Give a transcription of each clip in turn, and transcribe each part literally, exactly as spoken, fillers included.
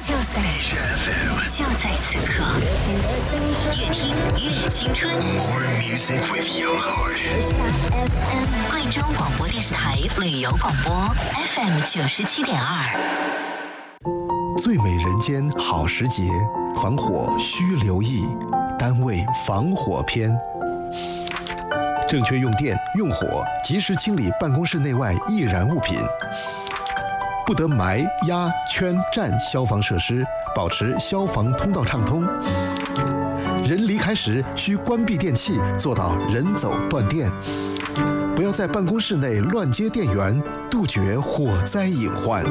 就在就在此刻，越听越青春。 More music with your heart。 贵州广播电视台旅游广播 F M 九十七点二。 最美人间好时节，防火需留意，单位防火篇。正确用电用火，及时清理办公室内外易燃物品。不得埋、压、圈、占消防设施，保持消防通道畅通。人离开时需关闭电器，做到人走断电。不要在办公室内乱接电源，杜绝火灾隐患。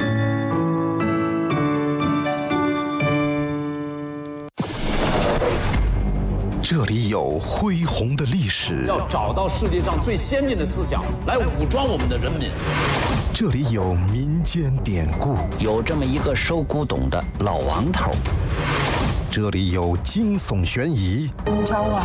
这里有恢宏的历史， 要找到世界上最先进的思想来武装我们的人民。 这里有民间典故， 有这么一个收古董的老王头。 这里有惊悚悬疑， 你找我？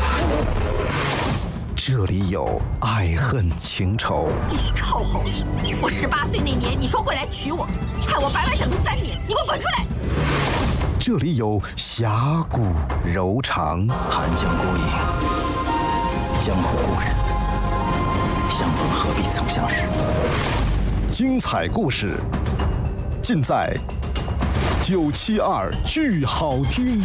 这里有爱恨情仇。 你臭猴子！我十八岁那年你说会来娶我，害我白白等了三年，你给我滚出来！ 这里有侠骨柔肠， 寒江孤影，江湖故人，相逢何必曾相识。 精彩故事尽在九七二剧好听。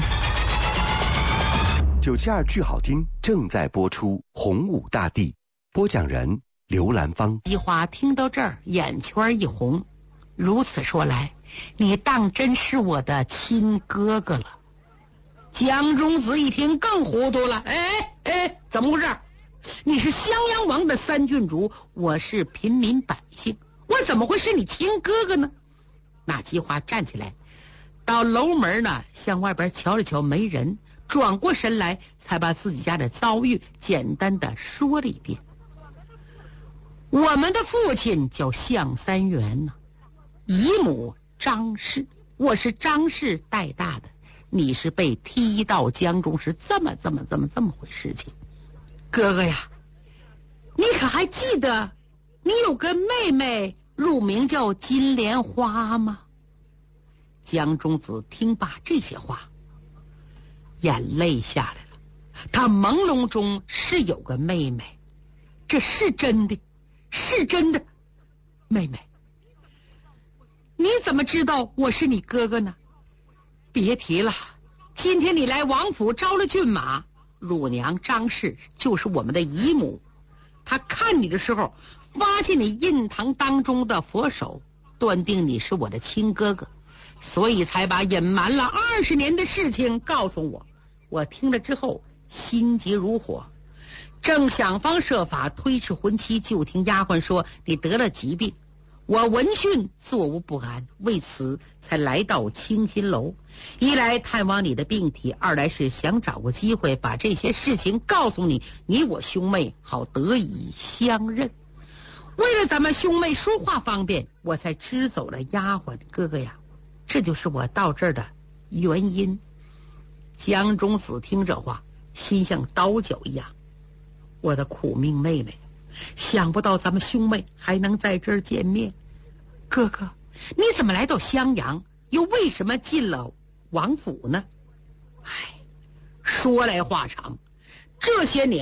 九七二剧好听正在播出，洪武大帝，播讲人刘兰芳。 一花听到这儿，眼圈一红。如此说来，你当真是我的亲哥哥了。江中子一听更糊涂了，哎哎，怎么回事？你是襄阳王的三郡主，我是平民百姓，我怎么会是你亲哥哥呢？那姬华站起来，到楼门呢，向外边瞧了瞧，没人，转过身来，才把自己家的遭遇简单的说了一遍。我们的父亲叫向三元呢、啊，姨母张氏，我是张氏带大的，你是被踢到江中，是这么这么这么这么回事情。哥哥呀，你可还记得你有个妹妹乳名叫金莲花吗？江中子听罢这些话，眼泪下来了。他朦胧中是有个妹妹，这是真的，是真的。妹妹，你怎么知道我是你哥哥呢？别提了，今天你来王府招了骏马，乳娘张氏就是我们的姨母，她看你的时候发现你印堂当中的佛手，断定你是我的亲哥哥，所以才把隐瞒了二十年的事情告诉我。我听了之后心急如火，正想方设法推迟婚期，就听丫鬟说你得了疾病。我闻讯坐无不安，为此才来到清心楼，一来探望你的病体，二来是想找个机会把这些事情告诉你，你我兄妹好得以相认。为了咱们兄妹说话方便，我才支走了丫鬟。哥哥呀，这就是我到这儿的原因。江中子听这话，心像刀绞一样，我的苦命妹妹，想不到咱们兄妹还能在这儿见面。哥哥，你怎么来到襄阳，又为什么进了王府呢？唉，说来话长，这些年